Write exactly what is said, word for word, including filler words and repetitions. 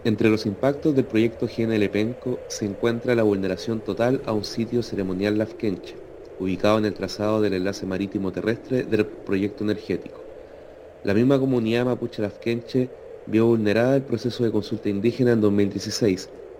Entre los impactos del proyecto G N L Penco se encuentra la vulneración total a un sitio ceremonial lafkenche, ubicado en el trazado del enlace marítimo terrestre del proyecto energético. La misma comunidad mapuche lafkenche vio vulnerada el proceso de consulta indígena en dos mil dieciséis,